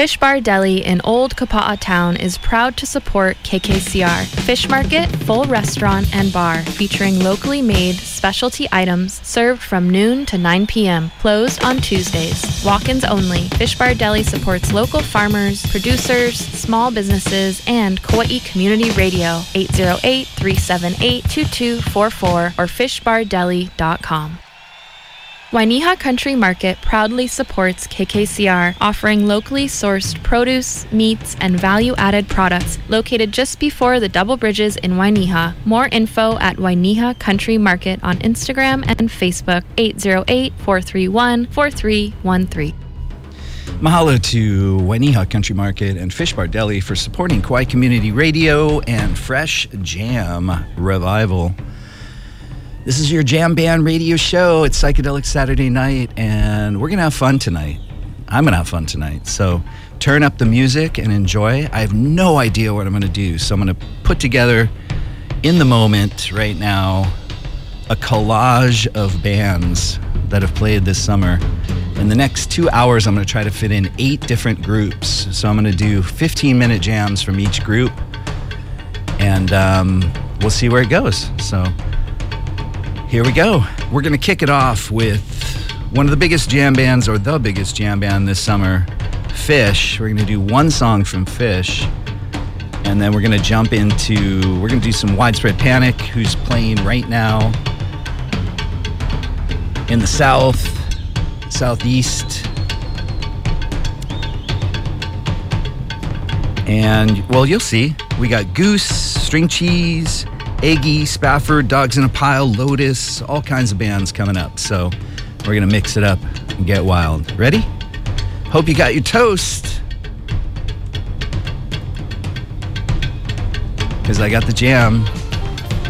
Fish Bar Deli in Old Kapa'a Town is proud to support KKCR. Fish Market, full restaurant and bar, featuring locally made specialty items served from noon to 9 p.m., closed on Tuesdays. Walk-ins only. Fish Bar Deli supports local farmers, producers, small businesses, and Kauai Community Radio, 808-378-2244 or fishbardeli.com. Wainiha Country Market proudly supports KKCR, offering locally sourced produce, meats, and value-added products located just before the Double Bridges in Wainiha. More info at Wainiha Country Market on Instagram and Facebook, 808-431-4313. Mahalo to Wainiha Country Market and Fish Bar Deli for supporting Kauai Community Radio and Fresh Jam Revival. This is your Jam Band radio show. It's Psychedelic Saturday night, and we're going to have fun tonight. I'm going to have fun tonight. So turn up the music and enjoy. I have no idea what I'm going to do, so I'm going to put together, in the moment right now, a collage of bands that have played this summer. In the next 2 hours, I'm going to try to fit in 8 different groups. So I'm going to do 15-minute jams from each group, and we'll see where it goes. So here we go. We're going to kick it off with one of the biggest jam bands, or the biggest jam band this summer, Fish. We're going to do one song from Fish, and then we're going to jump into, we're going to do some Widespread Panic, who's playing right now in the southeast. And, well, you'll see. We got Goose, String Cheese, Eggy, Spafford, Dogs in a Pile, Lotus, all kinds of bands coming up. So we're going to mix it up and get wild. Ready? Hope you got your toast, because I got the jam.